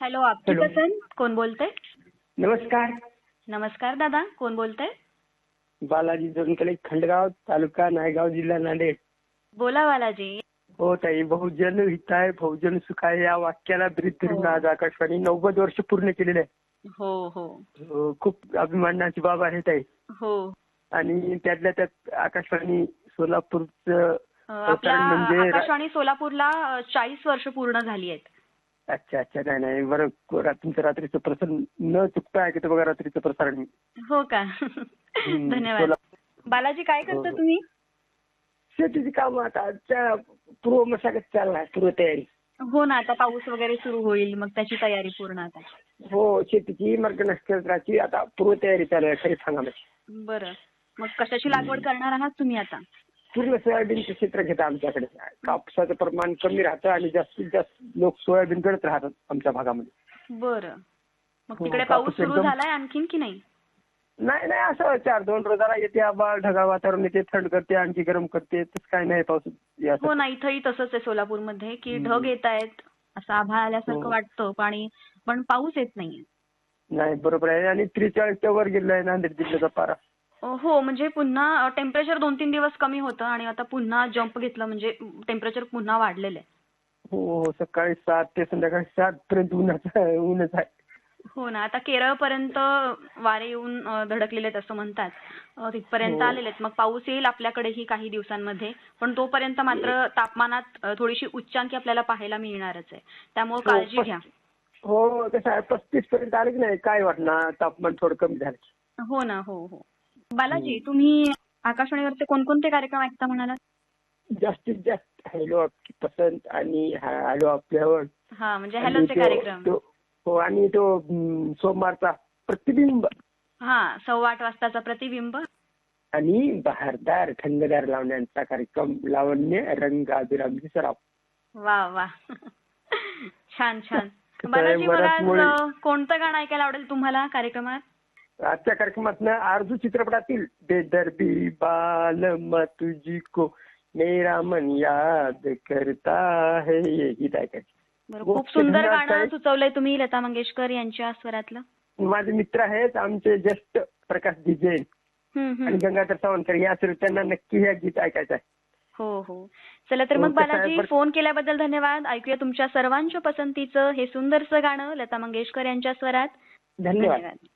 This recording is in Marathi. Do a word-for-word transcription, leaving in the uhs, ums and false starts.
हॅलो, आपकी हॅलो. पसंद कोण बोलतंय? नमस्कार. नमस्कार दादा, कोण बोलतंय? बालाजी जोनकले, खंडगाव तालुका नायगाव जिल्हा नांदेड. बोला बालाजी. हो ताई, बहुजन हिताय बहुजन सुखाय या वाक्याला ब्रीद धरून हो. आज आकाशवाणी नव्वद वर्ष पूर्ण केलेले आहे. हो हो हो, खूप अभिमानाची बाब आहे ताई. हो. आणि त्यातल्या त्यात आकाशवाणी सोलापूरचं अ, आपल्या प्रसारण म्हणजे रा- आकाशवाणी सोलापूरला अ, चाळीस वर्ष पूर्ण झाली आहेत. अच्छा अच्छा, नाही नाही, बरं. तुमचं रात्रीचं प्रसारण न चुकता ऐकतं बघा, रात्रीचं प्रसारण. हो का? हम्म, धन्यवाद. सोला- बालाजी, काय हो, करता हो. तुम्ही? शेतीची कामं आता आजच्या पूर्व मशागत चालणार, पूर्व तयारी. हो ना, आता पाऊस वगैरे सुरू होईल, मग त्याची तयारी पूर्ण आता. हो, शेतीची मार्गदर्शनाची आता पूर्व तयारी चालू आहे खरीप हंगामाची. बरं, मग कशाची लागवड करणार आहात तुम्ही आता? पूर्ण सोयाबीनचं क्षेत्र घेतं आमच्याकडे. कापसाचं प्रमाण कमी राहतं आणि जास्तीत जास्त लोक सोयाबीन करत राहतात आमच्या भागामध्ये. बरं, मग हो, तिकडे कापूस पाऊस सुरू एकदम- झालाय आणखीन की नाही? नाही नाही, असं चार दोन रोजाला येते आबाळ, ढगाळ वातावरण येते, थंड करते, आणखी गरम करते, तसं काय नाही पाऊस याचं. हो ना, इथंही तसंच आहे सोलापूरमध्ये, की हम्म. ढग येत आहेत, असं आभाळ आल्यासारखं हो. वाटतं पाणी, पण पाऊस येत नाहीये. नाही, बरोबर आहे. आणि त्रेचाळीसच्या वर गेलेला आहे नांदेड जिल्ह्याचा पारा. अ, हो, म्हणजे पुन्हा टेम्परेचर दोन तीन दिवस कमी होतं आणि आता पुन्हा जंप घेतलं, म्हणजे टेम्परेचर पुन्हा वाढलेलं आहे. हो हो, सकाळी सात ते संध्याकाळी सात पर्यंत उन्हाचं आहे, ऊनच आहे. हो ना, आता केरळपर्यंत वारे येऊन अ, धडकलेले आहेत असं म्हणतात. अ, तिथपर्यंत हो. आलेले आहेत. मग पाऊस येईल आपल्याकडेही काही दिवसांमध्ये, पण तोपर्यंत मात्र तापमानात अ, थोडीशी उच्चांकी आपल्याला पाहायला मिळणारच आहे. त्यामुळे हो, काळजी घ्या. हो, कसं आहे, पस्तीस पर्यंत आले की नाही काय वाटणार, तापमान थोडं कमी झालं. हो ना, हो हो. बालाजी, तुम्ही आकाशवाणीवरचे कोणकोणते कार्यक्रम ऐकता म्हणालात? जास्तीत जास्त हॅलो आपकी पसंत आणि हॅलो आपल्यावर. हा, म्हणजे आणि हॅलोचे तो कार्यक्रम. तो- हो, आणि तो हम्म, सोमवारचा प्रतिबिंब हा, सव्वा आठ वाजताचा प्रतिबिंब. आणि बहारदार थंडगार लावण्यांचा कार्यक्रम लावण्य रंग अभिरामजी सराव. वा वा. छान छान. कसं आहे, बालाजी, मला आज बऱ्याचमुळे अ, कोणतं गाणं ऐकायला आवडेल तुम्हाला कार्यक्रमात? आजच्या कार्यक्रमात आरजू चित्रपटातील बेदर्दी बालम तुझी को मेरा मन याद करता है, हे गीत ऐकायचं. बरं, खूप सुंदर गाणं सुचवलंय तुम्ही लता मंगेशकर यांच्या स्वरातलं. माझे मित्र आहेत आमचे ज्येष्ठ प्रकाश दिजे हम्म, आणि हम्म. गंगाधर सावंतकर, या सर त्यांना नक्की हे गीत ऐकायचं आहे. हो हो. चला तर हो, मग कसं आहे, बालाजी, बरं- फोन केल्याबद्दल धन्यवाद. ऐकूया तुमच्या सर्वांच्या पसंतीचं हे सुंदरसं गाणं लता मंगेशकर यांच्या स्वरात. धन्यवाद. धन्यवाद.